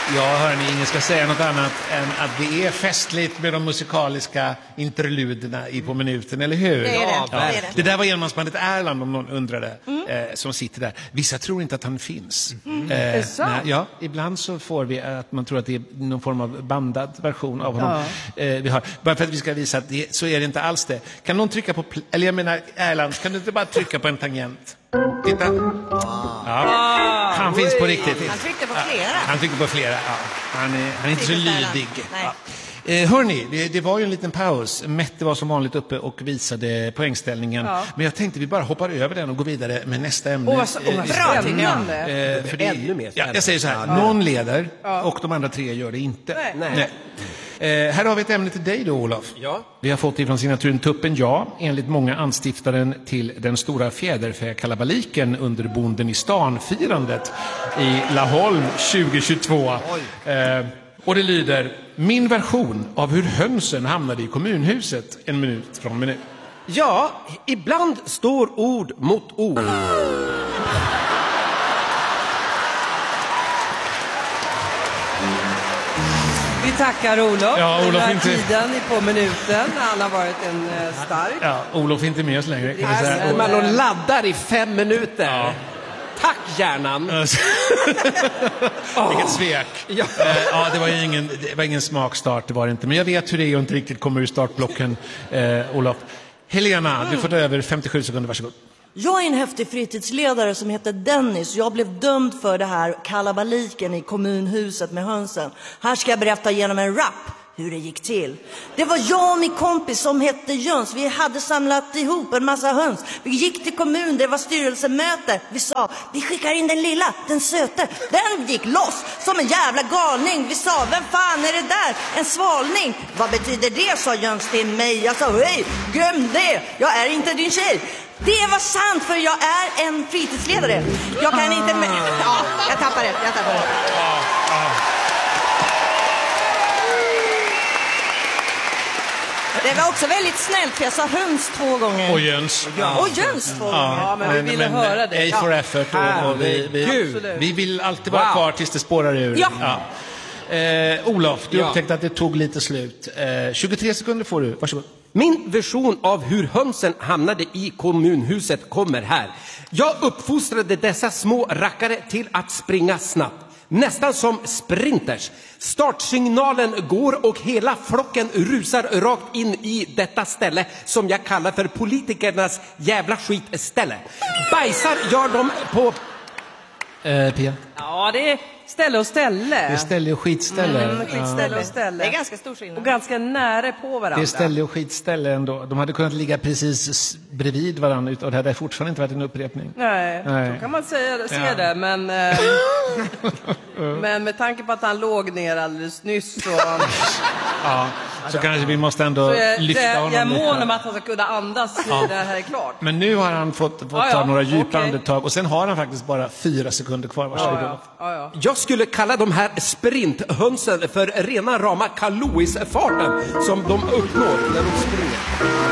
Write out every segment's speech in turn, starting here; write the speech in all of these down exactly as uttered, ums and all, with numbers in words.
Ja, hörni, ingen ska säga något annat än att det är festligt med de musikaliska interluderna i På minuten, eller hur? Det är det. Ja. Det, är det. Det där var enmansbandet Erland, om någon undrade, mm. eh, som sitter där. Vissa tror inte att han finns. Mm. Eh, är det sant? nej, ja, ibland så får vi att man tror att det är någon form av bandad version av honom. Ja. Eh, vi har, bara för att vi ska visa att det, så är det inte alls det. Kan någon trycka på, pl- eller jag menar Erland, kan du inte bara trycka på en tangent? Titta. Ah. Ja. Han finns på riktigt. Han tryckte på flera. Ja, han tryckte på flera, ja. Han är, han är inte så lydig. Ja. Eh, hörni, det, det var ju en liten paus. Mette var som vanligt uppe och visade poängställningen. Ja. Men jag tänkte vi bara hoppar över den och går vidare med nästa ämne. Åh, vad så- åh, vad bra, tycker jag. Eh, för det, Ännu mer ja, jag säger så här, någon leder och de andra tre gör det inte. Nej. Nej. Eh, här har vi ett ämne till dig då, Olof. Ja. Vi har fått ifrån signaturen Tuppen, ja, enligt många anstiftaren till den stora fjäderfäkalabaliken under Bonden i stan-firandet i Laholm tjugohundratjugotvå. Eh, och det lyder, min version av hur hönsen hamnade i kommunhuset, en minut från minut. Ja, ibland står ord mot ord. Vi tackar Olof Ja, för Olof den här inte- tiden i På minuten. Han har varit en eh, stark. Ja, Olof är inte med oss längre, kan vi Här säga. står man och laddar i fem minuter. Ja. Tack, hjärnan. Vilket svek. Ja. Eh, ja, det var ju ingen, det var ingen smakstart, det var det inte. Men jag vet hur det är och inte riktigt kommer ur startblocken, eh, Olof. Helena, du får ta över femtiosju sekunder, varsågod. Jag är en häftig fritidsledare som heter Dennis. Jag blev dömd för det här kalabaliken i kommunhuset med hönsen. Här ska jag berätta genom en rap hur det gick till. Det var jag och min kompis som hette Jöns. Vi hade samlat ihop en massa höns. Vi gick till kommun, det var styrelsemöte. Vi sa, vi skickar in den lilla, den söte. Den gick loss som en jävla galning. Vi sa, vem fan är det där? En svalning. Vad betyder det, sa Jöns till mig. Jag sa, hej, glöm det. Jag är inte din tjej. Det var sant, för jag är en fritidsledare. Jag kan inte... Med... Ja, jag tappar det, jag tappar det. Det var också väldigt snällt, för jag sa höns två gånger. Och Jöns. Och Jöns två gånger. Ja, men vi ville höra det. A for effort. Och, och vi, vi, Herregud. vi vill alltid vara Wow. kvar tills det spårar ur. Ja. Ja. Eh, Olof, du Ja. upptäckte att det tog lite slut. Eh, tjugotre sekunder får du, varsågod. Min version av hur hönsen hamnade i kommunhuset kommer här. Jag uppfostrade dessa små rackare till att springa snabbt. Nästan som sprinters. Startsignalen går och hela flocken rusar rakt in i detta ställe som jag kallar för politikernas jävla skitställe. Bajsar gör de på... Eh, Pia? Ja, det är ställe och ställe. Det är ställe och skitställe. Mm, skitställe och ställe. Det är ganska stor skillnad. Och ganska nära på varandra. Det är ställe och skitställe ändå. De hade kunnat ligga precis s- bredvid varandra och det hade fortfarande inte varit en upprepning. Nej, Nej. så kan man säga, se Ja. det. Men, eh, men med tanke på att han låg ner alldeles nyss så... Ja, så kanske vi måste ändå så jag, lyfta det, honom jag är lite. mån om att han ska kunna andas när det här är klart. Men nu har han fått, fått Ja, ta ja, några djupa okej. andetag och sen har han faktiskt bara fyra sekunder kvar. Varsågod. Ja, ja, ja. Jag skulle kalla de här sprinthönsen för rena rama Kalois-farten som de uppnår när de springer.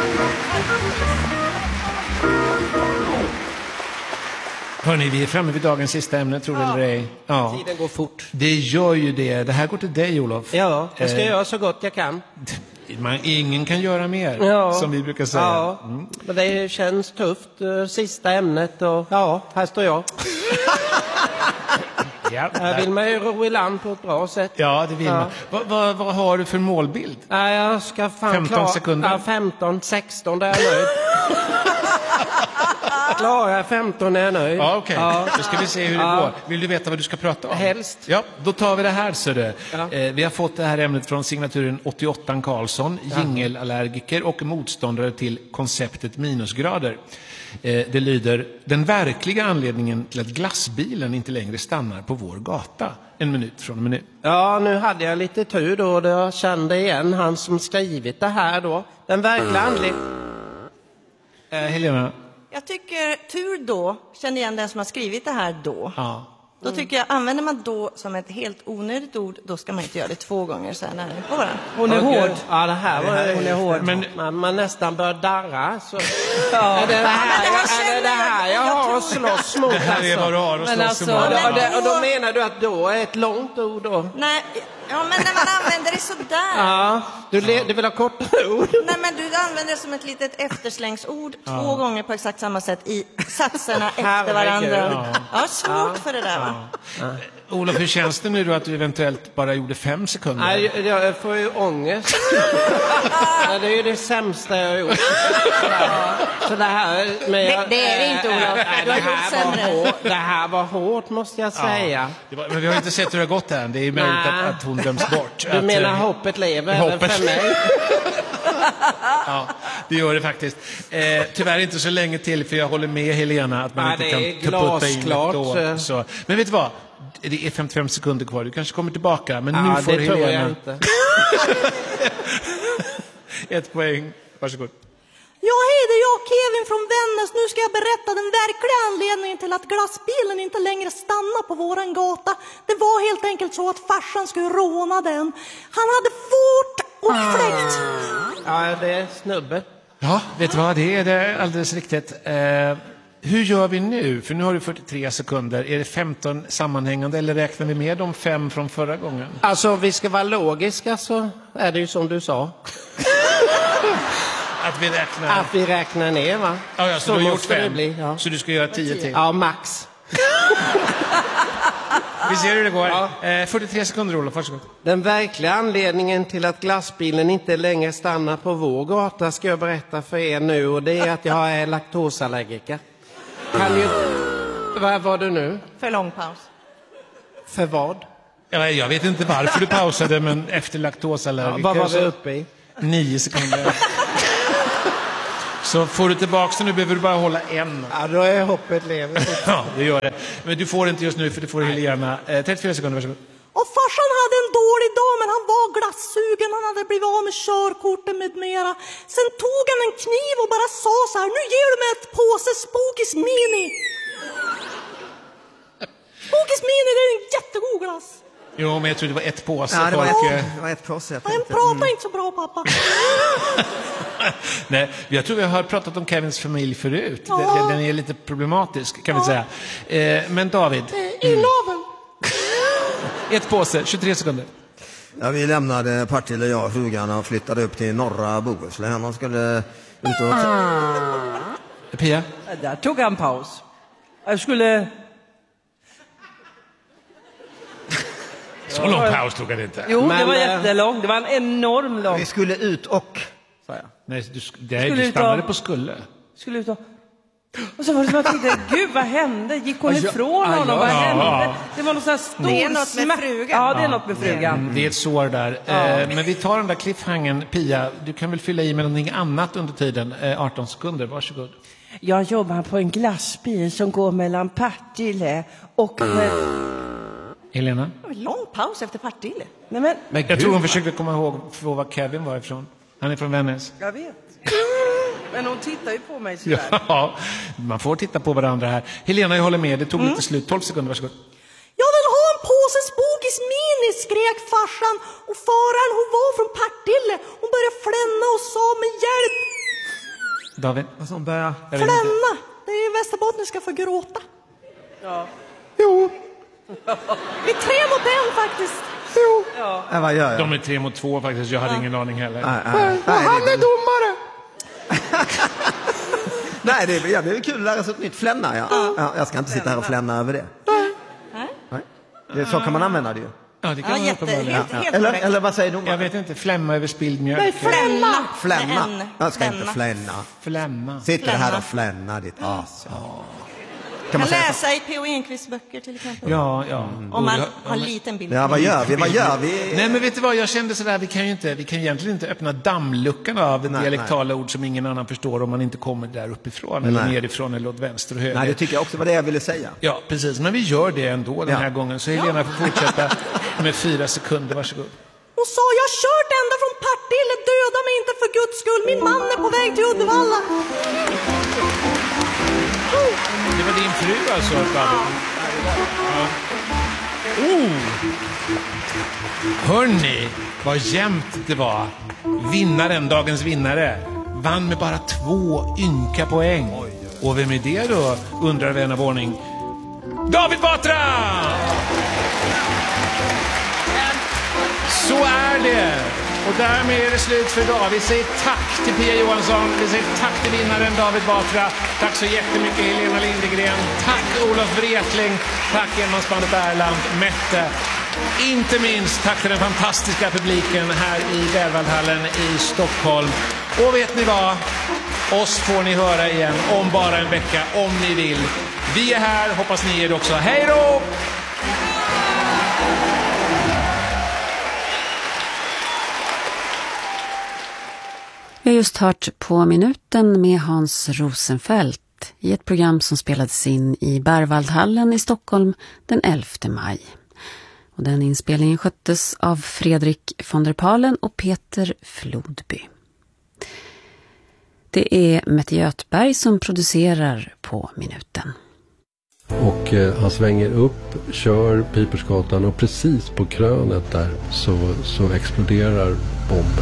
Hörrni, vi är framme vid dagens sista ämne, tror det eller ej. Ja. Tiden går fort. Det gör ju det. Det här går till dig, Olof. Ja, jag ska Eh, göra så gott jag kan. Man, ingen kan göra mer, Ja. som vi brukar säga. Ja, men det känns tufft. eh, Sista ämnet och ja, här står jag. Ja, Här vill man ju ro i land på ett bra sätt. ja det vill Ja. man. Vad vad- vad har du för målbild? Nej, jag ska fan femton klara... sekunder. Ja, femton, sexton, där är jag nöjd. Klarar jag femton är jag nöjd. Ja, okej. Ja. Då ska vi se hur det Ja. går. Vill du veta vad du ska prata om? Helst. Ja, då tar vi det här, så det. Ja. Eh, vi har fått det här ämnet från signaturen åttioåtta Karlsson, jingelallergiker och motståndare till konceptet minusgrader. Eh, det lyder, den verkliga anledningen till att glassbilen inte längre stannar på vår gata. En minut från en minut. Ja, nu hade jag lite tur då. då jag kände igen han som skrivit det här då. Den verkliga anledningen... Eh, Helena? Jag tycker tur då, känner igen den som har skrivit det här då. Ja. Då tycker jag, använder man då som ett helt onödigt ord, då ska man inte göra det två gånger så här nära på varandra. Hon är hård. Ja, det här var Hon är hård. Men man, man nästan bör darra. Så. Ja. Är det det här, men det här jag, är det, det här jag har att slåss mot? Det här är vad du har att Men slåss alltså, emot. Och, det, och då menar du att då är ett långt ord då? Nej, ja men när man använder det sådär. Ja, du, le, du vill ha kortare ord? Nej men du använder det som ett litet efterslängsord två gånger på exakt samma sätt i satserna efter Herregud. varandra. Ja, svårt för det där va? Olof, hur känns det nu då att du eventuellt bara gjorde fem sekunder? Nej, jag, jag får ju ångest. Ja, det är ju det sämsta jag har gjort. Så det här... Men jag, Det- det är det inte, Olof. Nej, Du har det här gjort var sämre. hårt, det här var hårt, måste jag säga. Det var, men vi har inte sett hur det har gått än. Det är möjligt Nej. att, att hon döms bort. Du att, menar eh, hoppet lever även hoppet. för mig? Ja, det gör det faktiskt. Eh, tyvärr inte så länge till, för jag håller med Helena att man Nej, inte det kan, är kan putta in ett glasklart. då. Så. Men vet du vad? Det är femtiofem sekunder kvar. Du kanske kommer tillbaka. Men Ja, nu det får tror jag Helena inte. ett poäng. Varsågod. Ja, hej, det är jag, Kevin från Vännäs. Nu ska jag berätta den verkliga anledningen till att glassbilen inte längre stannar på våran gata. Det var helt enkelt så att farsan skulle råna den. Han hade fort och fläkt. Ja, det är snubbe. Ja, vet du vad? Det är det alldeles riktigt. Eh, hur gör vi nu? För nu har du fyrtiotre sekunder. Är det femton sammanhängande eller räknar vi med de fem från förra gången? Alltså, vi ska vara logiska så är det ju som du sa. Att vi räknar... Att vi räknar ner, va? Ja, ja, så, så du har gjort måste det fem. bli, ja. Så du ska göra tio till. Ja, max. Vi ser hur det går. Ja. Eh, fyrtiotre sekunder, Olof. Varsågod. Den verkliga anledningen till att glassbilen inte längre stannar på vår gata ska jag berätta för er nu. Och det är att jag är laktosallergiker. Kan ju... Vad var du nu? För lång paus. För vad? Ja, jag vet inte varför du pausade, men efter laktosallergiker... Vad var vi så- uppe i? Nio sekunder. Så får du tillbaka så nu behöver du bara hålla en. Ja, då är hoppet lever. Ja, det gör det. Men du får inte just nu, för det får Helena. Eh, trettiofyra sekunder, varsågod. Och farsan hade en dålig dag, men han var glassugen. Han hade blivit av med körkorten med mera. Sen tog han en kniv och bara sa så här: nu ger du mig ett påse Spokis Mini. Spokis Mini, det är en jättegod glass. Jo, men jag tror det var ett påse. Ja, det var folk, ett, eh, det var ett påse. jag Han tänkte. pratar inte så bra, pappa. Nej, jag tror vi har pratat om Kevins familj förut. Ja. Den, den är lite problematisk, kan vi säga. Eh, men David, Inavel. ett påse, tjugotre sekunder. Ja, vi lämnade Partille, jag och frugan, och flyttade upp till norra Bohuslän. Han skulle ut och... Pia? Där tog han paus. Jag skulle... Så lång paus tog han inte. Jo, det Men, var eh, jättelång. Det var en enorm lång. Vi skulle ut och... Sa jag. Nej, du, sk- nej, Skulle du du ta- stannade på skulle. Skulle ut och... Och så var det som att jag tänkte, gud vad hände? Gick hon Ja, ifrån ja, honom? Vad ja. hände? Det var någon sån här stor Det är något med smärt- frugan. Ja, det är något med frugan. Mm, det är ett sår där. Eh, men vi tar den där cliffhangern. Pia, du kan väl fylla i med någonting annat under tiden. Eh, arton sekunder, varsågod. Jag jobbar på en glassbil som går mellan Partille och... Helena? Lång paus efter Partille. Nej men, Men Jag tror hon gud, försökte komma ihåg för var Kevin var ifrån. Han är från Vännäs. jag vet. Men hon tittar ju på mig sådär. Ja, man får titta på varandra här. Helena, jag håller med. Det tog lite slut. tolv sekunder, varsågod. Jag vill ha en påse Spokis Mini, skrek farsan. Och föraren, hon var från Partille. Hon började flänna och sa med hjälp. David? Vad som börjar... Jag vet inte. Flänna, det är västerbottniska för gråta. Ja. Jo. Vi är tre mot en faktiskt. Jo. Ja, vad gör jag? De är tre mot två faktiskt. Jag hade ingen aning heller. Nej, nej, nej, Han det är domare. nej, det är, ja, det är kul att lära sig ett nytt flänna. Ja. Ja, jag ska inte sitta här och flänna över det. Nej. Det, så kan man använda det ju. Ja, det kan Ja, man jätte, uppenbarligen. helt, Ja. helt Eller, korrekt. eller vad säger Jag domaren? vet inte. Flämma över spilld mjölk. Nej, flänna. Flänna. Med en. Jag ska inte Flänna. flänna. Flämma. Sitter Flänna. här och flänna ditt as. Kan Kan man säga så? läsa i P O Enquists böcker till exempel. Ja, ja. Om man Ja, har men- en liten bild. Ja, vad gör vi? Vad gör vi? Nej, men vet du vad? Jag kände sådär, vi kan ju inte, vi kan egentligen inte öppna dammluckan av Nej, dialektala ord som ingen annan förstår om man inte kommer där uppifrån eller Nej. nerifrån eller åt vänster och höger. Nej, det tycker jag också var det jag ville säga. Ja, precis. Men vi gör det ändå den Ja. här gången. Så Helena får fortsätta med fyra sekunder. Varsågod. Hon sa, jag har kört ända från Partille, döda mig inte för guds skull. Min man är på väg till Uddevalla. Det var din fru alltså, David? Ja. Oh! Hörrni, vad jämnt det var. Vinnaren, dagens vinnare, vann med bara två ynka poäng. Och vem är det då, undrar vän av ordning. David Batra! Så är det. Och därmed är det slut för idag. Vi säger tack till Pia Johansson. Vi säger tack till vinnaren David Batra. Tack så jättemycket Helena Lindegren. Tack Olof Wretling. Tack enmansbandet Erland Mette. Inte minst tack för den fantastiska publiken här i Berwaldhallen i Stockholm. Och vet ni vad? Oss får ni höra igen om bara en vecka om ni vill. Vi är här, hoppas ni är det också. Hej då! Vi har just hört På minuten med Hans Rosenfeldt i ett program som spelades in i Berwaldhallen i Stockholm den elfte maj. Och den inspelningen sköttes av Fredrik von der Palen och Peter Flodby. Det är Mette Göthberg som producerar På minuten. Och eh, han svänger upp, kör Pipersgatan och precis på krönet där så, så exploderar bomben.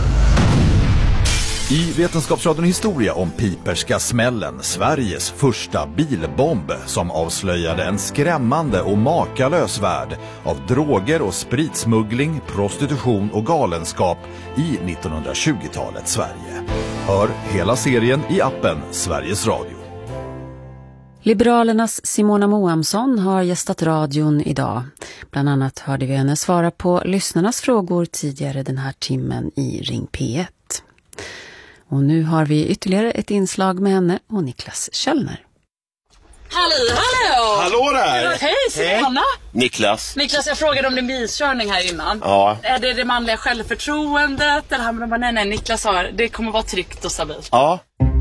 I Vetenskapsradion historia om Piperska smällen, Sveriges första bilbomb som avslöjade en skrämmande och makalös värld av droger och spritsmuggling, prostitution och galenskap i nittonhundratjugotalets Sverige. Hör hela serien i appen Sveriges Radio. Liberalernas Simona Moamsson har gästat radion idag. Bland annat hörde vi henne svara på lyssnarnas frågor tidigare den här timmen i Ring P ett. Och nu har vi ytterligare ett inslag med henne och Niklas Källner. Hallå, hallå! Hallå där! Hej, Simona! Niklas. Niklas, jag frågade om din bilkörning här innan. Ja. Är det det manliga självförtroendet? Eller han bara, nej, nej, Niklas sa det kommer vara tryggt och stabilt. Ja.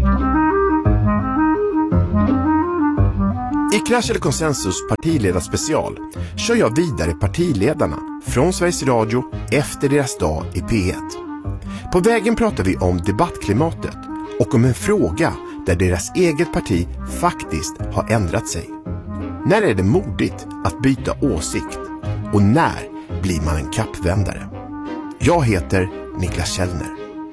I Crash eller Konsensus partiledarspecial kör jag vidare partiledarna från Sveriges Radio efter deras dag i P ett. På vägen pratar vi om debattklimatet och om en fråga där deras eget parti faktiskt har ändrat sig. När är det modigt att byta åsikt? Och när blir man en kappvändare? Jag heter Niklas Källner.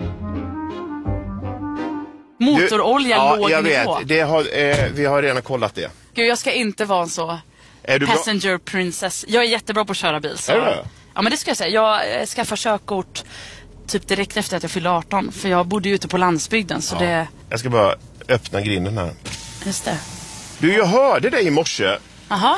Motorolja ja, låg jag nivå. vet. Det har, eh, vi har redan kollat det. Gud, jag ska inte vara en så är du passenger bra? princess. Jag är jättebra på att köra bil. Så. Är det? Ja, men det ska jag säga. Jag eh, skaffar körkort typ direkt efter att jag fyllde arton. För jag bodde ute på landsbygden. Så ja. det... Jag ska bara öppna grinden här. Just det. Du, jag hörde dig i morse. Aha.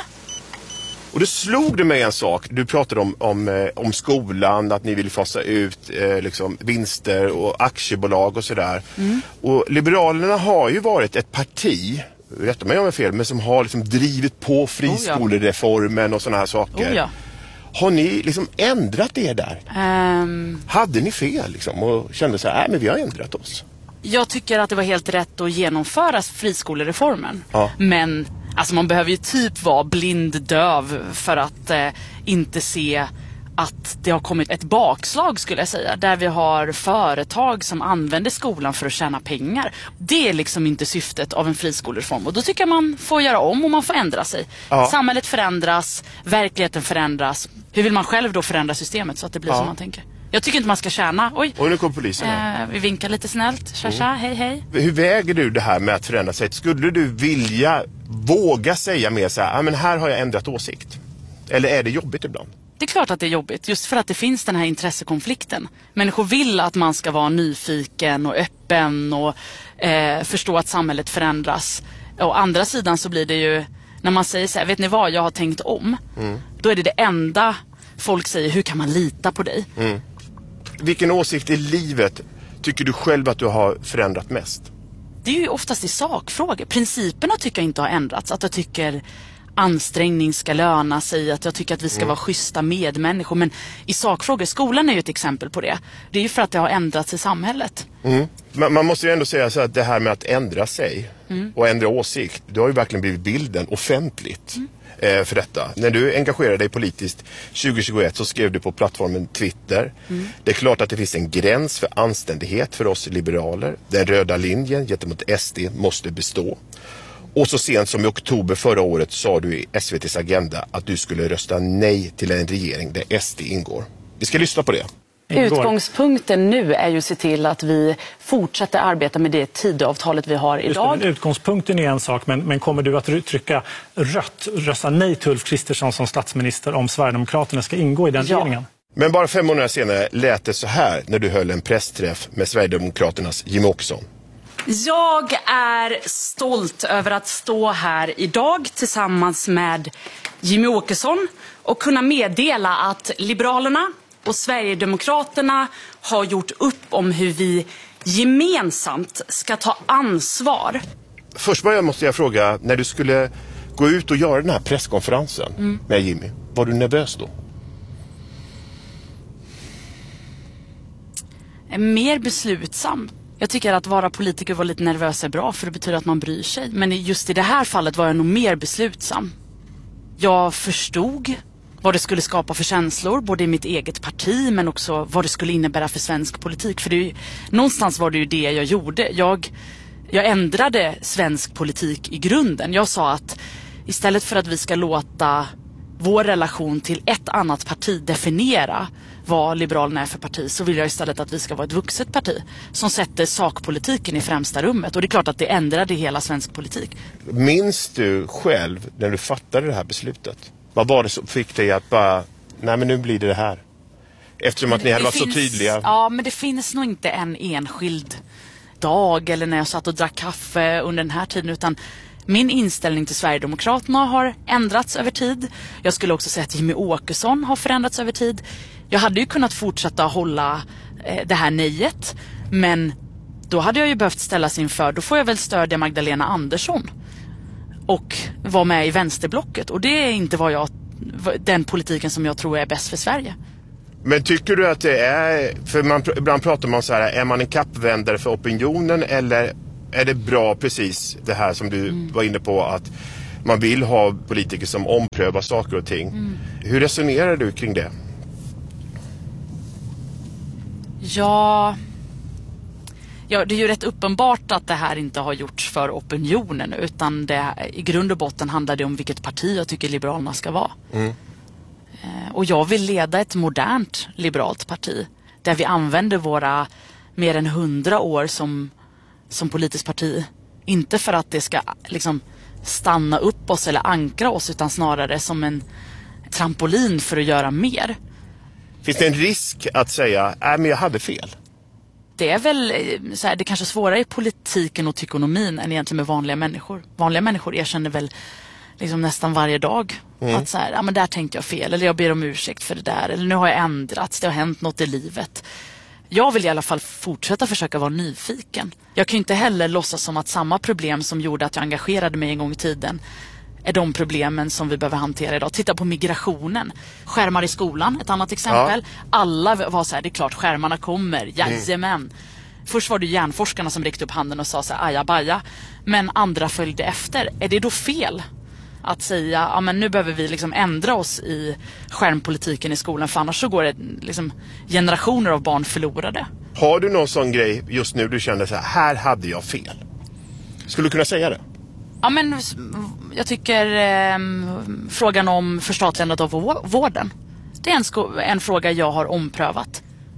Och det slog det mig en sak. Du pratade om, om, eh, om skolan, att ni vill fasa ut eh, liksom, vinster och aktiebolag och sådär. Mm. Och Liberalerna har ju varit ett parti, rätta mig om jag är fel, men som har liksom drivit på friskolereformen och sådana här saker. Oh, ja. Har ni liksom ändrat det där? Um... Hade ni fel liksom och kände så här, nej men vi har ändrat oss? Jag tycker att det var helt rätt att genomföra friskolereformen. Ja. Men alltså man behöver ju typ vara blind döv för att eh, inte se att det har kommit ett bakslag, skulle jag säga. Där vi har företag som använder skolan för att tjäna pengar. Det är liksom inte syftet av en friskolereform. Och då tycker jag man får göra om och man får ändra sig. Ja. Samhället förändras, verkligheten förändras. Hur vill man själv då förändra systemet så att det blir ja. som man tänker? Jag tycker inte man ska tjäna. Oj, och nu kom polisen. Eh, vi vinkar lite snällt. Tja, tja, hej, hej. Hur väger du det här med att förändra sig? Skulle du vilja våga säga mer så här, ah, men här har jag ändrat åsikt? Eller är det jobbigt ibland? Det är klart att det är jobbigt, just för att det finns den här intressekonflikten. Människor vill att man ska vara nyfiken och öppen och eh, förstå att samhället förändras. Å andra sidan så blir det ju, när man säger så här, vet ni vad, jag har tänkt om. Mm. Då är det det enda folk säger, hur kan man lita på dig? Mm. Vilken åsikt i livet tycker du själv att du har förändrat mest? Det är ju oftast i sakfrågor. Principerna tycker jag inte har ändrats. Att jag tycker ansträngning ska löna sig, att jag tycker att vi ska mm. vara schyssta medmänniskor. Men i sakfrågor, skolan är ju ett exempel på det. Det är ju för att det har ändrats i samhället. Mm. Man, man måste ju ändå säga så att det här med att ändra sig mm. och ändra åsikt, det har ju verkligen blivit bilden offentligt. Mm. För detta. När du engagerar dig politiskt tjugohundratjugoett så skrev du på plattformen Twitter. Mm. Det är klart att det finns en gräns för anständighet för oss liberaler. Den röda linjen gentemot S D måste bestå. Och så sent som i oktober förra året sa du i S V T:s Agenda att du skulle rösta nej till en regering där S D ingår. Vi ska lyssna på det. Utgångspunkten nu är ju att se till att vi fortsätter arbeta med det tidavtalet vi har idag. Det, utgångspunkten är en sak, men, men kommer du att trycka rött, rösta nej till Ulf Kristersson som statsminister om Sverigedemokraterna ska ingå i den ja. regeringen? Men bara fem månader senare lät det så här när du höll en pressträff med Sverigedemokraternas Jimmie Åkesson. Jag är stolt över att stå här idag tillsammans med Jimmie Åkesson och kunna meddela att Liberalerna och Sverigedemokraterna har gjort upp om hur vi gemensamt ska ta ansvar. Först början måste jag fråga, när du skulle gå ut och göra den här presskonferensen mm. med Jimmie, var du nervös då? Mer beslutsam. Jag tycker att vara politiker var lite nervös är bra, för det betyder att man bryr sig. Men just i det här fallet var jag nog mer beslutsam. Jag förstod vad det skulle skapa för känslor, både i mitt eget parti men också vad det skulle innebära för svensk politik. För det är ju, någonstans var det ju det jag gjorde. Jag, jag ändrade svensk politik i grunden. Jag sa att istället för att vi ska låta vår relation till ett annat parti definiera vad Liberalerna är för parti, så vill jag istället att vi ska vara ett vuxet parti som sätter sakpolitiken i främsta rummet. Och det är klart att det ändrade hela svensk politik. Minns du själv när du fattade det här beslutet? Vad var det som fick dig att bara, nej men nu blir det det här? Eftersom att ni hade varit så tydliga. Ja, men det finns nog inte en enskild dag eller när jag satt och drack kaffe under den här tiden, utan min inställning till Sverigedemokraterna har ändrats över tid. Jag skulle också säga att Jimmie Åkesson har förändrats över tid. Jag hade ju kunnat fortsätta hålla eh, det här nejet, men då hade jag ju behövt ställas inför, då får jag väl stödja Magdalena Andersson och vara med i vänsterblocket. Och det är inte vad jag, den politiken som jag tror är bäst för Sverige. Men tycker du att det är, för man, ibland pratar man så här, är man en kappvändare för opinionen eller är det bra precis det här som du mm. var inne på, att man vill ha politiker som omprövar saker och ting. Mm. Hur resonerar du kring det? Ja, ja, det är ju rätt uppenbart att det här inte har gjorts för opinionen, utan det, i grund och botten handlar det om vilket parti jag tycker Liberalerna ska vara. Mm. Eh, och jag vill leda ett modernt liberalt parti där vi använder våra mer än hundra år som, som politiskt parti. Inte för att det ska liksom stanna upp oss eller ankra oss, utan snarare som en trampolin för att göra mer. Finns det en risk att säga, nej men jag hade fel? Det är väl så här, det kanske svårare i politiken och ekonomin än egentligen med vanliga människor. Vanliga människor erkänner väl liksom nästan varje dag mm. att så här, ja men där tänkte jag fel, eller jag ber om ursäkt för det där, eller nu har jag ändrats, det har hänt något i livet. Jag vill i alla fall fortsätta försöka vara nyfiken. Jag kan ju inte heller låtsas som att samma problem som gjorde att jag engagerade mig en gång i tiden är de problemen som vi behöver hantera idag. Titta på migrationen. Skärmar i skolan, ett annat exempel. Ja. Alla var så här, det är klart skärmarna kommer. Jajamän. Mm. Först var det hjärnforskarna som räckte upp handen och sa så här, ajabaja. Men andra följde efter. Är det då fel att säga, ja men nu behöver vi liksom ändra oss i skärmpolitiken i skolan, för annars så går det liksom generationer av barn förlorade. Har du någon sån grej just nu du kände så här, här hade jag fel? Skulle du kunna säga det? Ja, men jag tycker eh, frågan om förstatligandet av vården, det är en, sko- en fråga jag har omprövat.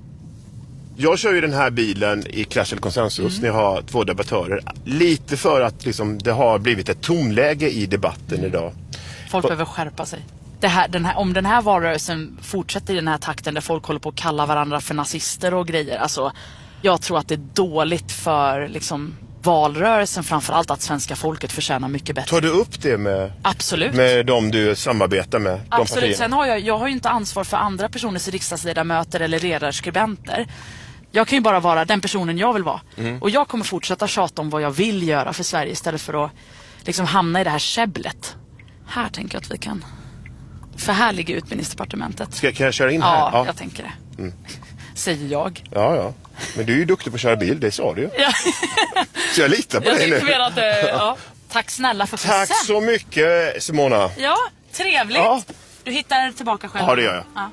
Jag kör ju den här bilen i Clash eller Konsensus. Mm. Ni har två debattörer. Lite för att liksom, det har blivit ett tonläge i debatten mm. idag. Folk på- behöver skärpa sig. Det här, den här, om den här valrörelsen fortsätter i den här takten där folk håller på att kalla varandra för nazister och grejer. Alltså, jag tror att det är dåligt för liksom, valrörelsen framförallt, att svenska folket förtjänar mycket bättre. Tar du upp det med, Absolut. med de du samarbetar med? Absolut. Sen har jag, jag har ju inte ansvar för andra personers riksdagsledamöter eller ledarskribenter. Jag kan ju bara vara den personen jag vill vara. Mm. Och jag kommer fortsätta tjata om vad jag vill göra för Sverige istället för att liksom hamna i det här käbblet. Här tänker jag att vi kan... För här ligger utbildningsdepartementet. Ska, kan jag köra in här? Ja, ja. Jag tänker det. Mm. Säger jag. Ja, ja. Men du är ju duktig på att köra bil, det sa du ju. Ja. Så jag litar på jag dig nu. Att, ja. Tack snälla för Tack pussen. Så mycket, Simona. Ja, trevligt. Ja. Du hittar tillbaka själv. Ja, det gör jag. Ja.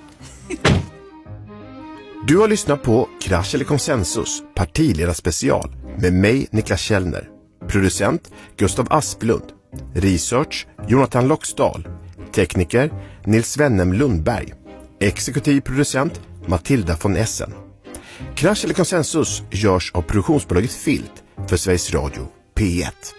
Du har lyssnat på Krasch eller Konsensus, partiledarspecial med mig, Niklas Källner. Producent Gustav Asplund. Research Jonathan Loxdal. Tekniker Nils Wennem Lundberg. Exekutiv producent Matilda von Essen. Krasch eller konsensus görs av produktionsbolaget Filt för Sveriges Radio P ett.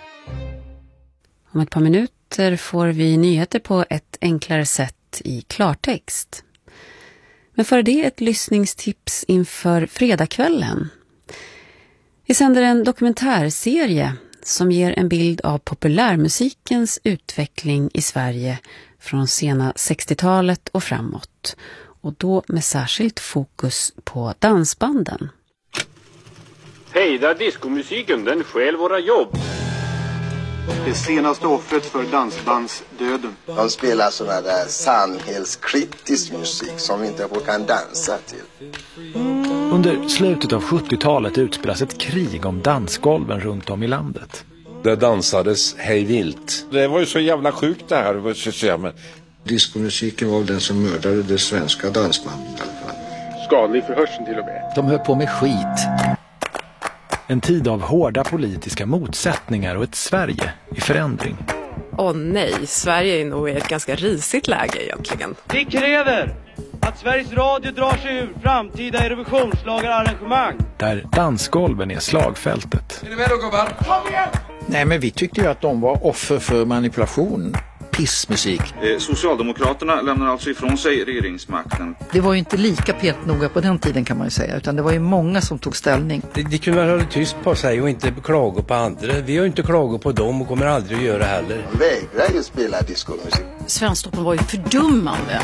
Om ett par minuter får vi nyheter på ett enklare sätt i klartext. Men för det ett lyssningstips inför fredagskvällen. Vi sänder en dokumentärserie som ger en bild av populärmusikens utveckling i Sverige från sena sextiotalet och framåt. Och då med särskilt fokus på dansbanden. Hejda diskomusiken, den stjäl våra jobb. Det senaste offret för dansbandsdöden. De spelar sådana där samhällskritisk musik som vi inte kan dansa till. Under slutet av sjuttiotalet utspelas ett krig om dansgolven runt om i landet. Det dansades hejvilt. Det var ju så jävla sjukt det här systemet. Diskomusiken var den som mördade det svenska dansbandet i alla fall. Skadlig för hörseln till och med. De höll på med skit. En tid av hårda politiska motsättningar och ett Sverige i förändring. Åh nej, Sverige är nog i ett ganska risigt läge egentligen. Vi kräver att Sveriges Radio drar sig ur framtida Eurovisionslagararrangemang. Där dansgolven är slagfältet. Är ni med då, gubbar? Kom igen! Nej, men vi tyckte ju att de var offer för manipulation. Pissmusik. Eh, Socialdemokraterna lämnar alltså ifrån sig regeringsmakten. Det var ju inte lika petnoga på den tiden kan man ju säga, utan det var ju många som tog ställning. Det, det kunde man hålla tyst på sig och inte klaga på andra. Vi har ju inte klagat på dem och kommer aldrig att göra heller. De vägrar ju spela diskomusik. Svensktoppen var ju fördummande.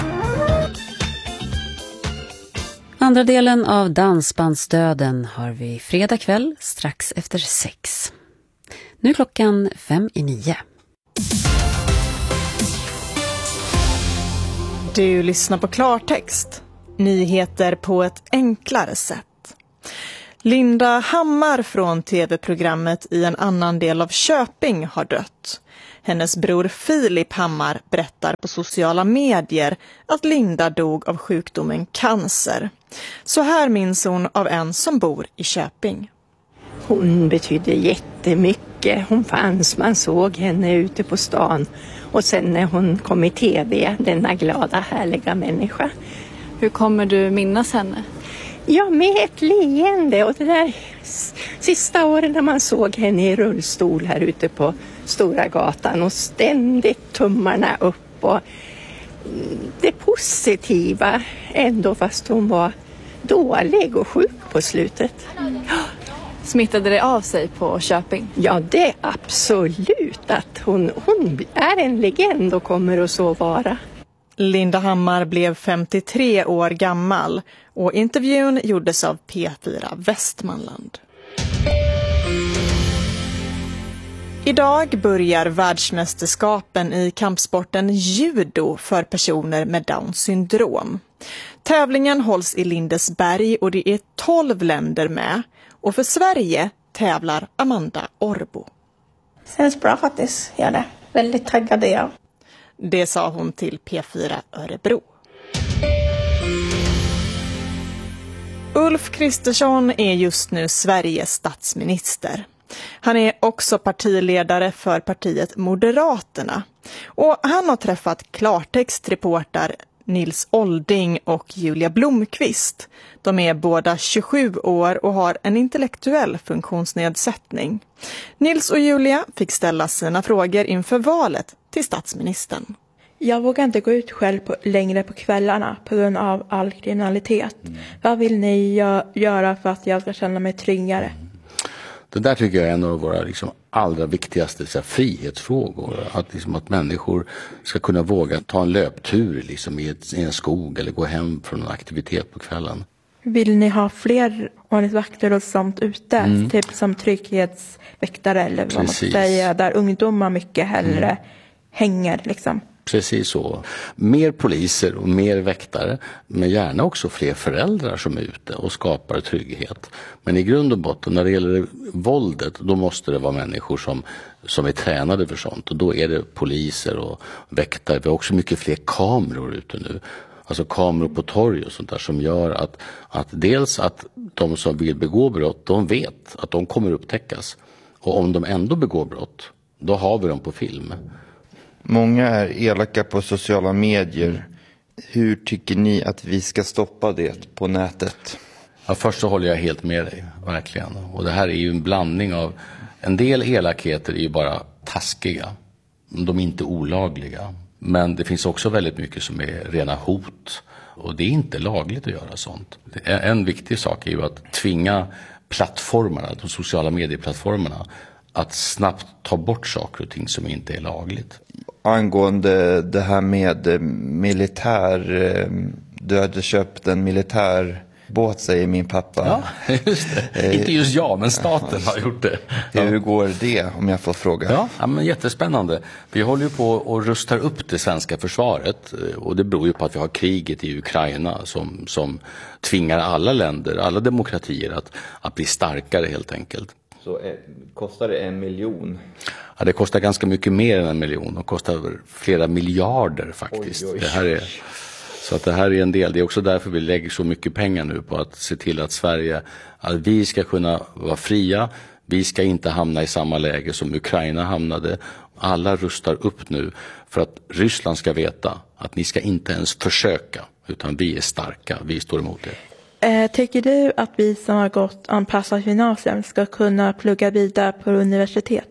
Andra delen av Dansbandsdöden har vi fredag kväll strax efter sex. Nu är klockan fem i nio. Du lyssnar på klartext. Nyheter på ett enklare sätt. Linda Hammar från tv-programmet I en annan del av Köping har dött. Hennes bror Filip Hammar berättar på sociala medier att Linda dog av sjukdomen cancer. Så här minns hon av en som bor i Köping. Hon betydde jättemycket. Hon fanns, man såg henne ute på stan. Och sen när hon kom i tv, denna glada, härliga människa. Hur kommer du minnas henne? Ja, med ett leende. Och det där sista åren när man såg henne i rullstol här ute på Stora gatan. Och ständigt tummarna upp. Och det positiva ändå, fast hon var dålig och sjuk på slutet. Smittade det av sig på Köping? Ja, det är absolut att hon, hon är en legend och kommer att så vara. Linda Hammar blev femtiotre år gammal och intervjun gjordes av P fyra Västmanland. Idag börjar världsmästerskapen i kampsporten judo för personer med Downs syndrom. Tävlingen hålls i Lindesberg och det är tolv länder med. Och för Sverige tävlar Amanda Orbo. Känns bra faktiskt, gör det. Väldigt taggad är jag. Det sa hon till P fyra Örebro. Ulf Kristersson är just nu Sveriges statsminister. Han är också partiledare för partiet Moderaterna. Och han har träffat klartextreporter Nils Olding och Julia Blomqvist. De är båda tjugosju år och har en intellektuell funktionsnedsättning. Nils och Julia fick ställa sina frågor inför valet till statsministern. Jag vågar inte gå ut själv på, längre på kvällarna på grund av all kriminalitet. Mm. Vad vill ni gö- göra för att jag ska känna mig tryggare? Mm. Det där tycker jag är en av våra liksom, allra viktigaste så här, frihetsfrågor. Att, liksom, att människor ska kunna våga ta en löptur liksom, i, ett, i en skog eller gå hem från en aktivitet på kvällen. Vill ni ha fler ordningsvakter och sånt ute? Mm. Typ som trygghetsväktare eller vad man ska säga. Där ungdomar mycket hellre mm. hänger liksom. Precis så. Mer poliser och mer väktare, men gärna också fler föräldrar som är ute och skapar trygghet. Men i grund och botten, när det gäller våldet, då måste det vara människor som, som är tränade för sånt. Och då är det poliser och väktare. Vi har också mycket fler kameror ute nu. Alltså kameror på torg och sånt där som gör att, att dels att de som vill begå brott, de vet att de kommer upptäckas. Och om de ändå begår brott, då har vi dem på film. Många är elaka på sociala medier. Hur tycker ni att vi ska stoppa det på nätet? Ja, först så håller jag helt med dig, verkligen. Och det här är ju en blandning av, en del elakheter är ju bara taskiga. De är inte olagliga. Men det finns också väldigt mycket som är rena hot. Och det är inte lagligt att göra sånt. En viktig sak är ju att tvinga plattformarna, de sociala medieplattformarna, att snabbt ta bort saker och ting som inte är lagligt. Angående det här med militär, du hade köpt en militär båt, säger min pappa. Ja, just det. Inte just jag, men staten har gjort det. Hur går det, om jag får fråga? Ja, ja, men jättespännande. Vi håller ju på och rustar upp det svenska försvaret. Och det beror ju på att vi har kriget i Ukraina som, som tvingar alla länder, alla demokratier att, att bli starkare helt enkelt. Så eh, kostar det en miljon? Ja, det kostar ganska mycket mer än en miljon. Det kostar flera miljarder faktiskt. Oj, oj. Det här är... Så att det här är en del, det är också därför vi lägger så mycket pengar nu på att se till att Sverige, att vi ska kunna vara fria, vi ska inte hamna i samma läge som Ukraina hamnade. Alla rustar upp nu för att Ryssland ska veta att ni ska inte ens försöka, utan vi är starka, vi står emot er. Eh, tycker du att vi som har gått anpassat gymnasium ska kunna plugga vidare på universitet?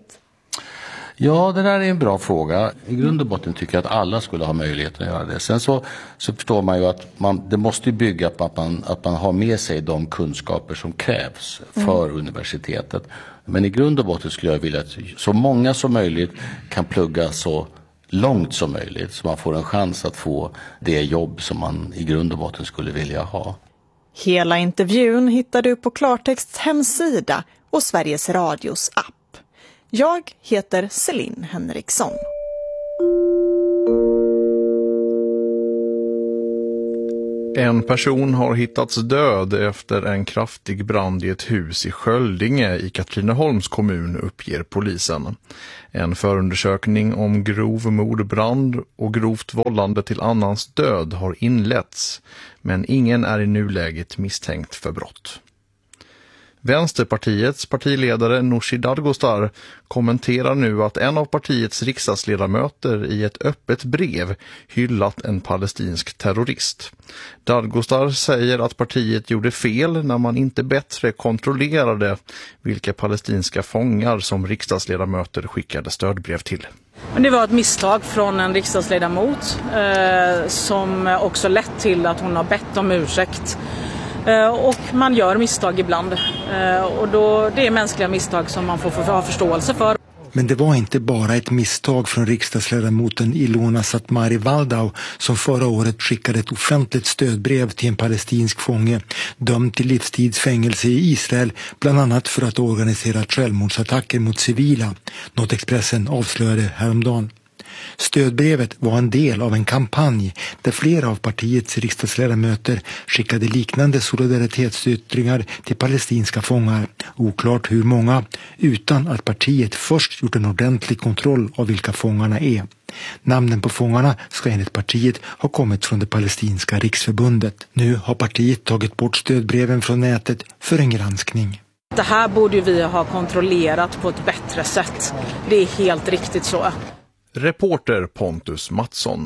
Ja, det där är en bra fråga. I grund och botten tycker jag att alla skulle ha möjlighet att göra det. Sen så, så förstår man ju att man, det måste ju bygga på att man, att man har med sig de kunskaper som krävs för mm. universitetet. Men i grund och botten skulle jag vilja att så många som möjligt kan plugga så långt som möjligt, så man får en chans att få det jobb som man i grund och botten skulle vilja ha. Hela intervjun hittar du på Klartexts hemsida och Sveriges Radios app. Jag heter Celine Henriksson. En person har hittats död efter en kraftig brand i ett hus i Sköldinge i Katrineholms kommun, uppger polisen. En förundersökning om grov mordbrand och grovt vållande till annans död har inletts, men ingen är i nuläget misstänkt för brott. Vänsterpartiets partiledare Nooshi Dadgostar kommenterar nu att en av partiets riksdagsledamöter i ett öppet brev hyllat en palestinsk terrorist. Dadgostar säger att partiet gjorde fel när man inte bättre kontrollerade vilka palestinska fångar som riksdagsledamöter skickade stödbrev till. Det var ett misstag från en riksdagsledamot eh, som också lett till att hon har bett om ursäkt. Och man gör misstag ibland. Och då, det är mänskliga misstag som man får ha förståelse för. Men det var inte bara ett misstag från riksdagsledamoten Ilona Satmari Waldau som förra året skickade ett offentligt stödbrev till en palestinsk fånge dömd till livstidsfängelse i Israel, bland annat för att organisera självmordsattacker mot civila, något Expressen avslöjade häromdagen. Stödbrevet var en del av en kampanj där flera av partiets riksdagsledamöter skickade liknande solidaritetsyttringar till palestinska fångar, oklart hur många, utan att partiet först gjort en ordentlig kontroll av vilka fångarna är. Namnen på fångarna ska enligt partiet ha kommit från det palestinska riksförbundet. Nu har partiet tagit bort stödbreven från nätet för en granskning. Det här borde vi ha kontrollerat på ett bättre sätt. Det är helt riktigt så. Reporter Pontus Mattsson.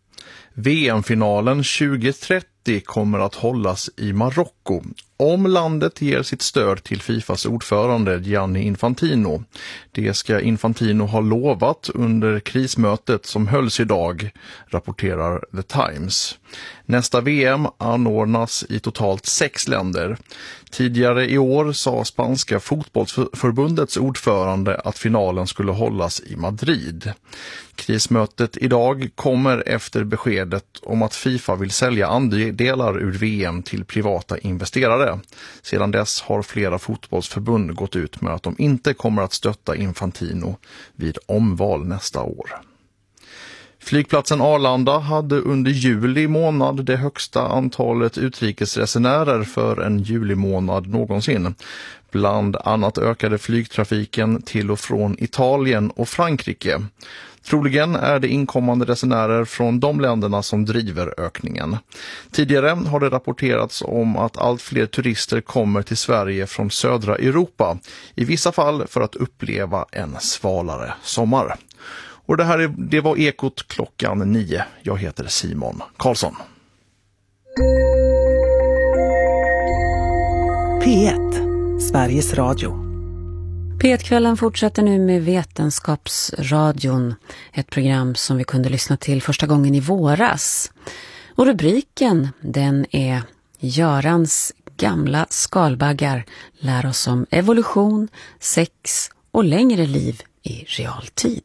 V M-finalen tjugo trettio kommer att hållas i Marocko om landet ger sitt stöd till Fifas ordförande Gianni Infantino. Det ska Infantino ha lovat under krismötet som hölls idag, rapporterar The Times. Nästa V M anordnas i totalt sex länder. Tidigare i år sa spanska fotbollsförbundets ordförande att finalen skulle hållas i Madrid. Krismötet idag kommer efter beskedet om att FIFA vill sälja andelar ur V M till privata investerare. Sedan dess har flera fotbollsförbund gått ut med att de inte kommer att stötta Infantino vid omval nästa år. Flygplatsen Arlanda hade under juli månad det högsta antalet utrikesresenärer för en julimånad någonsin. Bland annat ökade flygtrafiken till och från Italien och Frankrike. Troligen är det inkommande resenärer från de länderna som driver ökningen. Tidigare har det rapporterats om att allt fler turister kommer till Sverige från södra Europa, i vissa fall för att uppleva en svalare sommar. Och det här är, det var Ekot klockan nio. Jag heter Simon Karlsson. P ett, Sveriges Radio. P ett-kvällen fortsätter nu med Vetenskapsradion, ett program som vi kunde lyssna till första gången i våras. Och rubriken, den är Görans gamla skalbaggar lär oss om evolution, sex och längre liv i realtid.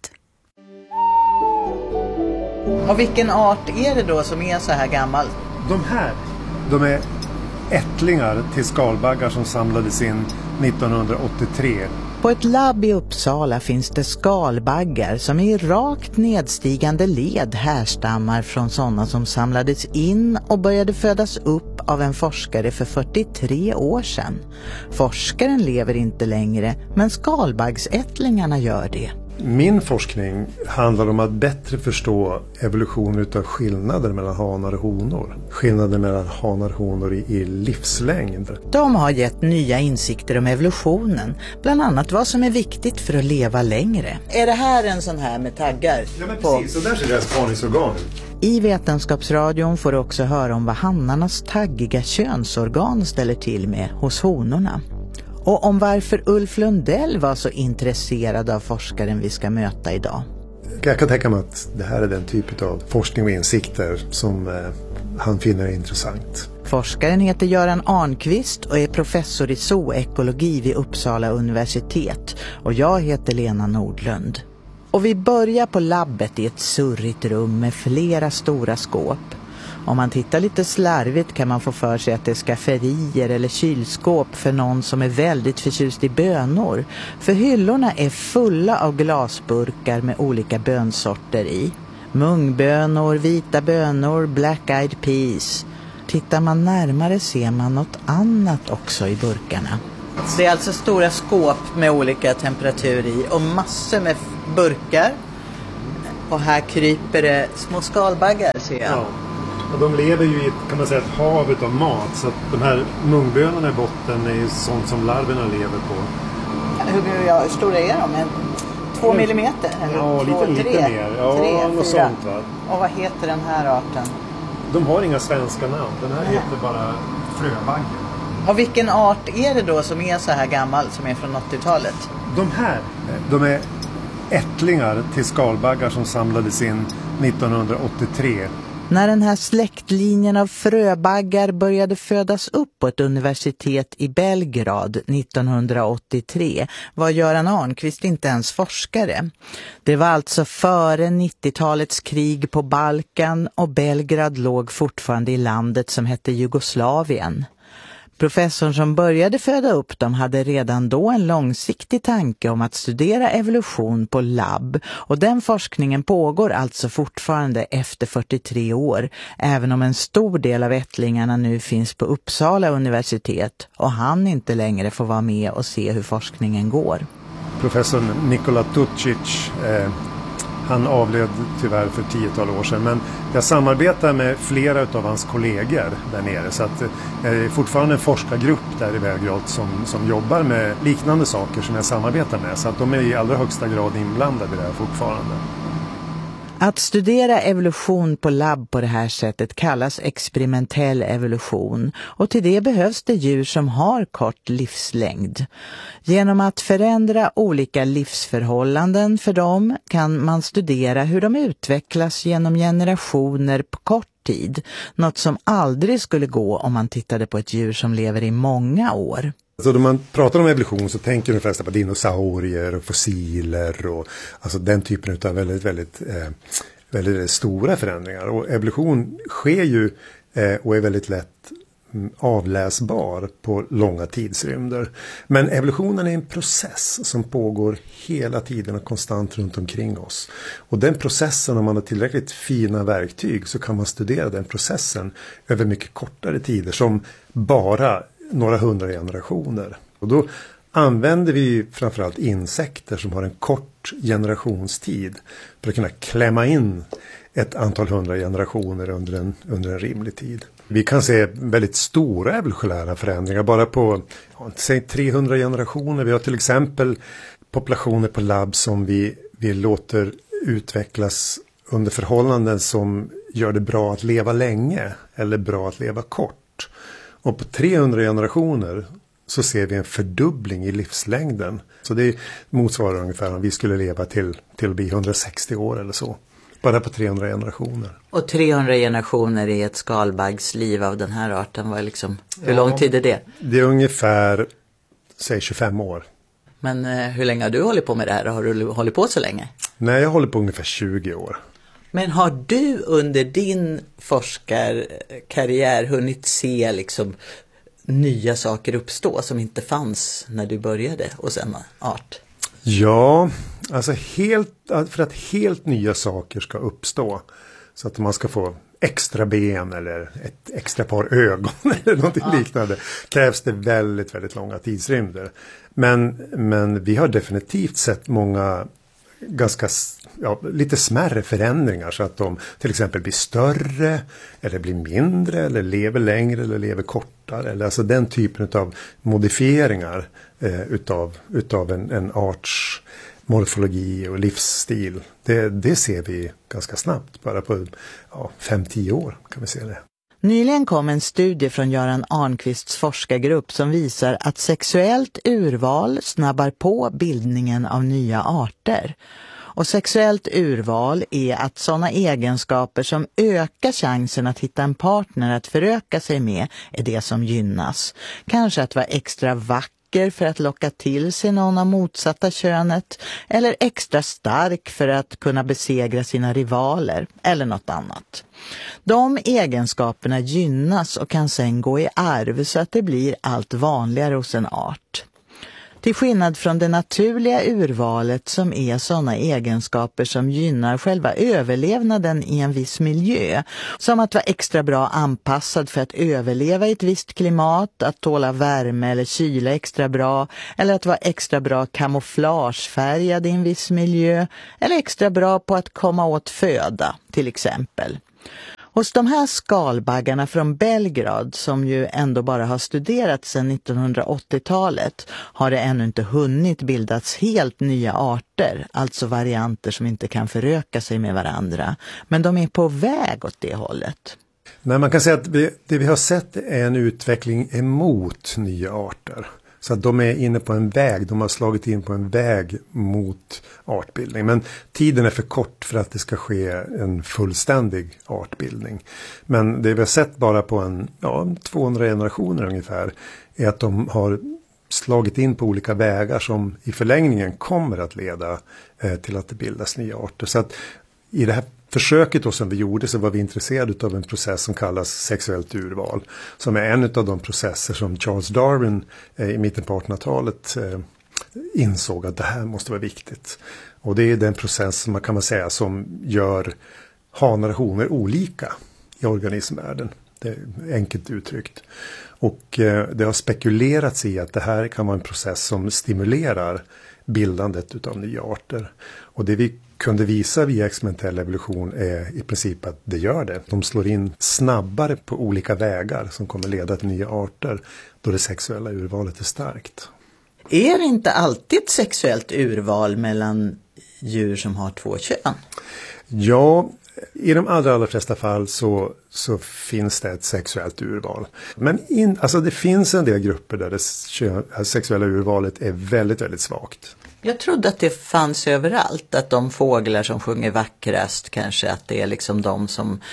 Och vilken art är det då som är så här gammal? De här, de är ättlingar till skalbaggar som samlades in nittonhundraåttiotre. På ett labb i Uppsala finns det skalbaggar som i rakt nedstigande led härstammar från sådana som samlades in och började födas upp av en forskare för fyrtiotre år sedan. Forskaren lever inte längre, men skalbaggsättlingarna gör det. Min forskning handlar om att bättre förstå evolution utav skillnader mellan hanar och honor. Skillnader mellan hanar och honor i, i livslängd. De har gett nya insikter om evolutionen, bland annat vad som är viktigt för att leva längre. Är det här en sån här med taggar? Ja, men precis. Så där ser deras parningsorgan ut. I Vetenskapsradion får du också höra om vad hannarnas taggiga könsorgan ställer till med hos honorna. Och om varför Ulf Lundell var så intresserad av forskaren vi ska möta idag. Jag kan tänka mig att det här är den typ av forskning och insikter som eh, han finner intressant. Forskaren heter Göran Arnqvist och är professor i zoekologi vid Uppsala universitet. Och jag heter Lena Nordlund. Och vi börjar på labbet i ett surrigt rum med flera stora skåp. Om man tittar lite slarvigt kan man få för sig att det är skafferier eller kylskåp för någon som är väldigt förtjust i bönor. För hyllorna är fulla av glasburkar med olika bönsorter i. Mungbönor, vita bönor, black-eyed peas. Tittar man närmare ser man något annat också i burkarna. Det är alltså stora skåp med olika temperatur i och massor med burkar. Och här kryper det små skalbaggar, ser jag. Ja. Och de lever ju i ett, kan man säga, ett hav av mat. Så att de här mungbönorna i botten är ju sånt som larverna lever på. Hur, ja, hur stora är de? En, två millimeter? Eller ja, två, lite, tre, lite mer. Ja, tre, något fyra. sånt, va? Och vad heter den här arten? De har inga svenska namn. Den här heter bara fröbagge. Och vilken art är det då som är så här gammal, som är från åttiotalet? De här, de är ättlingar till skalbaggar som samlades in nittonhundraåttiotre. När den här släktlinjen av fröbaggar började födas upp på ett universitet i Belgrad nittonhundraåttiotre var Göran Arnqvist inte ens forskare. Det var alltså före nittiotalets krig på Balkan och Belgrad låg fortfarande i landet som hette Jugoslavien. Professorn som började föda upp dem hade redan då en långsiktig tanke om att studera evolution på labb, och den forskningen pågår alltså fortfarande efter fyrtiotre år, även om en stor del av ättlingarna nu finns på Uppsala universitet och han inte längre får vara med och se hur forskningen går. Professor Nikola Tucic, eh, han avled tyvärr för tiotal år sedan, men jag samarbetar med flera av hans kollegor där nere, så att det är fortfarande en forskargrupp där i Belgrad som, som jobbar med liknande saker som jag samarbetar med, så att de är i allra högsta grad inblandade där fortfarande. Att studera evolution på labb på det här sättet kallas experimentell evolution, och till det behövs det djur som har kort livslängd. Genom att förändra olika livsförhållanden för dem kan man studera hur de utvecklas genom generationer på kort tid, något som aldrig skulle gå om man tittade på ett djur som lever i många år. Alltså, då man pratar om evolution så tänker de flesta på dinosaurier och fossiler och alltså den typen av väldigt, väldigt, eh, väldigt stora förändringar. Och evolution sker ju eh, och är väldigt lätt avläsbar på långa tidsrymder. Men evolutionen är en process som pågår hela tiden och konstant runt omkring oss. Och den processen, om man har tillräckligt fina verktyg, så kan man studera den processen över mycket kortare tider, som bara några hundra generationer. Och då använder vi framförallt insekter som har en kort generationstid för att kunna klämma in ett antal hundra generationer under en, under en rimlig tid. Vi kan se väldigt stora evolutionära förändringar bara på ja, säg trehundra generationer. Vi har till exempel populationer på labb som vi, vi låter utvecklas under förhållanden som gör det bra att leva länge eller bra att leva kort. Och på trehundra generationer så ser vi en fördubbling i livslängden. Så det motsvarar ungefär om vi skulle leva till, till att bli hundrasextio år eller så. Bara på trehundra generationer. Och trehundra generationer i ett skalbaggsliv av den här arten, var liksom, hur lång tid är det? Det är ungefär, säg tjugofem år. Men eh, hur länge har du hållit på med det här? Har du hållit på så länge? Nej, jag håller på ungefär tjugo år. Men har du under din forskarkarriär hunnit se liksom nya saker uppstå som inte fanns när du började hos en art? Ja, alltså helt, för att helt nya saker ska uppstå, så att man ska få extra ben eller ett extra par ögon eller någonting ja. liknande, krävs det väldigt, väldigt långa tidsrymder. Men, men vi har definitivt sett många ganska ja, lite smärre förändringar, så att de till exempel blir större eller blir mindre eller lever längre eller lever kortare, eller alltså den typen av modifieringar eh, utav, utav en, en arts morfologi och livsstil. Det, det ser vi ganska snabbt, bara på ja, fem till tio år kan vi se det. Nyligen kom en studie från Göran Arnqvists forskargrupp som visar att sexuellt urval snabbar på bildningen av nya arter. Och sexuellt urval är att sådana egenskaper som ökar chansen att hitta en partner att föröka sig med är det som gynnas. Kanske att vara extra vacker för att locka till sig någon av motsatta könet, eller extra stark för att kunna besegra sina rivaler, eller något annat. De egenskaperna gynnas och kan sedan gå i arv så att det blir allt vanligare hos en art. Till skillnad från det naturliga urvalet som är sådana egenskaper som gynnar själva överlevnaden i en viss miljö. Som att vara extra bra anpassad för att överleva i ett visst klimat, att tåla värme eller kyla extra bra, eller att vara extra bra kamouflagefärgad i en viss miljö, eller extra bra på att komma åt föda till exempel. Hos de här skalbaggarna från Belgrad, som ju ändå bara har studerats sedan nittonhundraåttiotalet, har det ännu inte hunnit bildats helt nya arter, alltså varianter som inte kan föröka sig med varandra. Men de är på väg åt det hållet. Nej, man kan säga att vi, det vi har sett är en utveckling emot nya arter. Så att de är inne på en väg, de har slagit in på en väg mot artbildning. Men tiden är för kort för att det ska ske en fullständig artbildning. Men det vi har sett bara på en ja, tvåhundra generationer ungefär är att de har slagit in på olika vägar som i förlängningen kommer att leda eh, till att det bildas nya arter. Så att i det här försöket då som vi gjorde så var vi intresserade av en process som kallas sexuellt urval. Som är en av de processer som Charles Darwin eh, i mitten på artonhundratalet eh, insåg att det här måste vara viktigt. Och det är den process som man kan man säga som gör hanar och honor olika i organismvärlden. Det är enkelt uttryckt. Och eh, det har spekulerats i att det här kan vara en process som stimulerar bildandet av nya arter. Och det vi kunde visa via experimentell evolution är i princip att det gör det. De slår in snabbare på olika vägar som kommer leda till nya arter då det sexuella urvalet är starkt. Är det inte alltid ett sexuellt urval mellan djur som har två kön? Ja, i de allra, allra flesta fall så, så finns det ett sexuellt urval. Men in, alltså det finns en del grupper där det kön, sexuella urvalet är väldigt, väldigt svagt. Jag trodde att det fanns överallt, att de fåglar som sjunger vackrast kanske, att det är liksom de som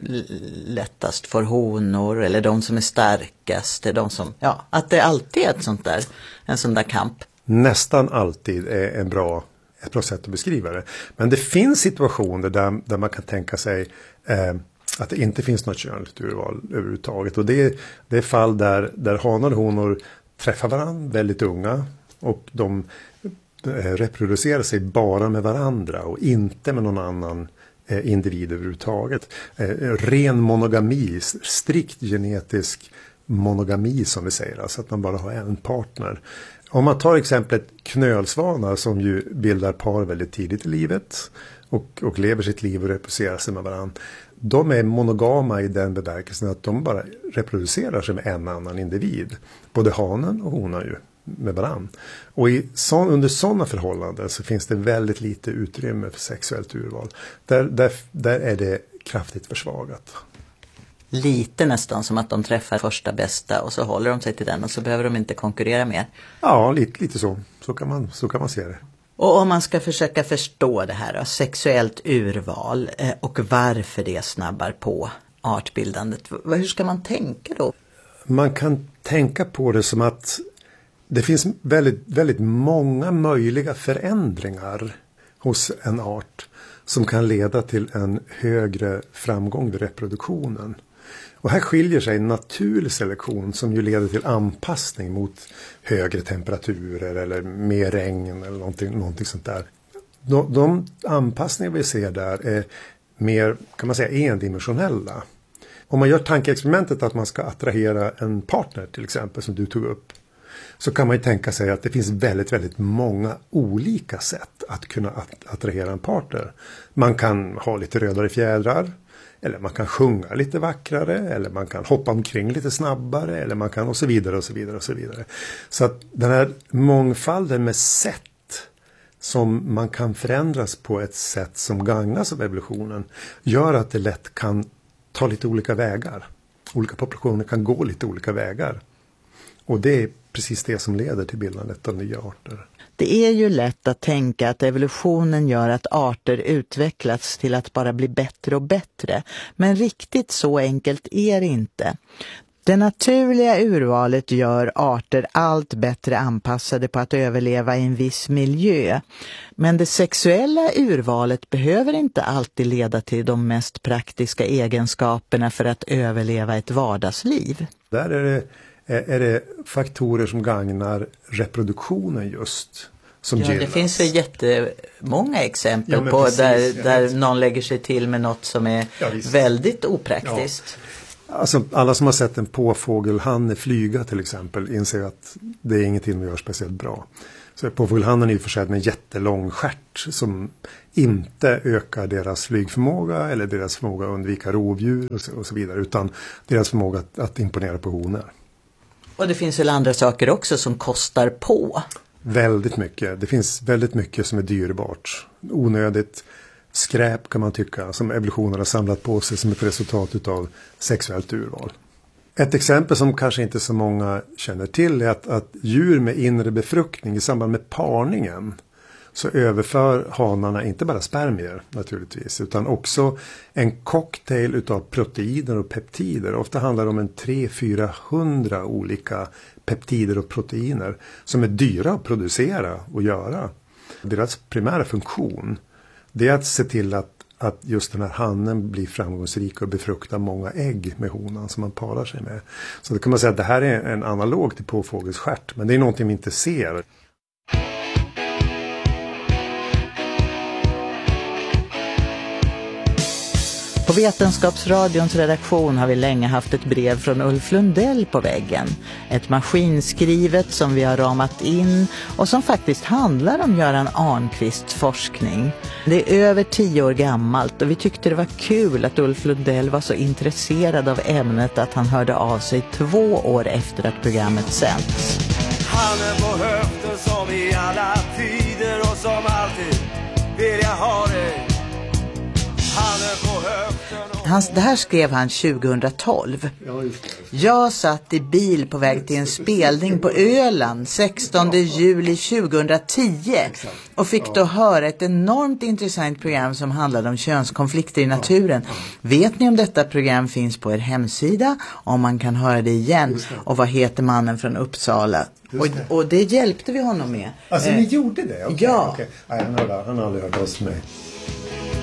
lättast får honor eller de som är starkast, det är de som, ja, att det alltid är ett sånt där, en sån där kamp. Nästan alltid är en bra, ett bra sätt att beskriva det. Men det finns situationer där, där man kan tänka sig eh, att det inte finns något könligt urval överhuvudtaget. Och det är, det är fall där, där hanar och honor träffar varandra väldigt unga och de reproducerar sig bara med varandra och inte med någon annan individ överhuvudtaget. Ren monogami, strikt genetisk monogami som vi säger, alltså att man bara har en partner. Om man tar exemplet knölsvanar som ju bildar par väldigt tidigt i livet och, och lever sitt liv och reproducerar sig med varandra. De är monogama i den bemärkelsen att de bara reproducerar sig med en annan individ. Både hanen och honan ju med varandra. Och i så, under sådana förhållanden så finns det väldigt lite utrymme för sexuellt urval. Där, där, där är det kraftigt försvagat. Lite nästan som att de träffar första bästa och så håller de sig till den och så behöver de inte konkurrera mer. Ja, lite, lite så. Så kan man, så kan man se det. Och om man ska försöka förstå det här då, sexuellt urval eh, och varför det snabbar på artbildandet. Hur ska man tänka då? Man kan tänka på det som att det finns väldigt, väldigt många möjliga förändringar hos en art som kan leda till en högre framgång vid reproduktionen. Och här skiljer sig naturlig selektion som ju leder till anpassning mot högre temperaturer eller mer regn eller någonting, någonting sånt där. De, de anpassningar vi ser där är mer, kan man säga, endimensionella. Om man gör tankeexperimentet att man ska attrahera en partner till exempel som du tog upp, så kan man ju tänka sig att det finns väldigt, väldigt många olika sätt att kunna attrahera en partner. Man kan ha lite rödare fjädrar, eller man kan sjunga lite vackrare, eller man kan hoppa omkring lite snabbare, eller man kan och så vidare och så vidare och så vidare. Så att den här mångfalden med sätt som man kan förändras på ett sätt som gagnas av evolutionen gör att det lätt kan ta lite olika vägar. Olika populationer kan gå lite olika vägar. Och det är precis det som leder till bildandet av nya arter. Det är ju lätt att tänka att evolutionen gör att arter utvecklats till att bara bli bättre och bättre. Men riktigt så enkelt är det inte. Det naturliga urvalet gör arter allt bättre anpassade på att överleva i en viss miljö. Men det sexuella urvalet behöver inte alltid leda till de mest praktiska egenskaperna för att överleva ett vardagsliv. Där är det är det faktorer som gagnar reproduktionen just som ja, gillas. Det finns ju jättemånga exempel ja, på precis, där, ja, där någon lägger sig till med något som är ja, väldigt opraktiskt. Ja. Alltså, alla som har sett en påfågelhanne flyga till exempel inser att det är ingenting de gör speciellt bra. Så påfågelhannen är ju försedd med en jättelång stjärt som inte ökar deras flygförmåga eller deras förmåga att undvika rovdjur och så, och så vidare, utan deras förmåga att, att imponera på honor. Och det finns väl andra saker också som kostar på? Väldigt mycket. Det finns väldigt mycket som är dyrbart. Onödigt skräp kan man tycka som evolutionen har samlat på sig som ett resultat av sexuellt urval. Ett exempel som kanske inte så många känner till är att, att djur med inre befruktning i samband med parningen så överför hanarna inte bara spermier naturligtvis utan också en cocktail utav proteiner och peptider. Ofta handlar det om en tre till fyrahundra olika peptider och proteiner som är dyra att producera och göra. Deras primära funktion det är att se till att, att just den här hannen blir framgångsrik och befruktar många ägg med honan som man parar sig med. Så då kan man säga att det här är en analog till påfågels stjärt, men det är någonting vi inte ser. På Vetenskapsradions redaktion har vi länge haft ett brev från Ulf Lundell på väggen. Ett maskinskrivet som vi har ramat in och som faktiskt handlar om Göran Arnqvists forskning. Det är över tio år gammalt och vi tyckte det var kul att Ulf Lundell var så intresserad av ämnet att han hörde av sig två år efter att programmet sänds. Handen på höften som i alla tider och som alltid vill jag ha dig. Handen på höften. Han, det här skrev han tjugohundratolv. Jag satt i bil på väg till en spelning på Öland sextonde juli tjugohundratio och fick då höra ett enormt intressant program som handlade om könskonflikter i naturen. Vet ni om detta program finns på er hemsida? Om man kan höra det igen? Och vad heter mannen från Uppsala? Och, och det hjälpte vi honom med. Alltså ni gjorde det? Okay, ja. Okay. Nej, han, har, han har aldrig hört oss med.